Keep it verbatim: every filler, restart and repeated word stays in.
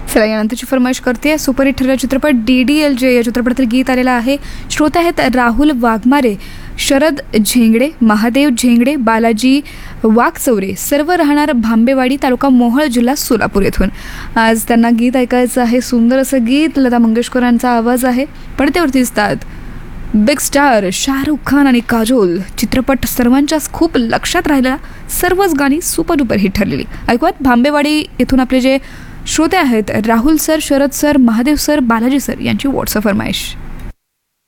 चला यानंतरची फरमाईश करते. सुपरहिट ठरलेला चित्रपट डी डी एल जे या चित्रपटातील गीत आलेलं आहे. श्रोते आहेत राहुल वाघमारे, शरद झेंगडे, महादेव झेंगडे, बालाजी वाघचौरे, सर्व राहणार भांबेवाडी, तालुका मोहोळ, जिल्हा सोलापूर येथून. आज त्यांना गीत ऐकायचं आहे. सुंदर असं गीत, लता मंगेशकरांचा आवाज आहे. पडद्यावरती दिसतात बिग स्टार शाहरुख खान आणि काजोल. चित्रपट सर्वांच्याच खूप लक्षात राहिलेला, सर्वच गाणी सुपर डुपर हिट ठरलेली. ऐकूयात भांबेवाडी येथून आपले जे श्रोते आहेत Rahul sir, Sharad sir, Mahadev sir, Balaji sir यांची व्हॉट्सअप फरमाईश.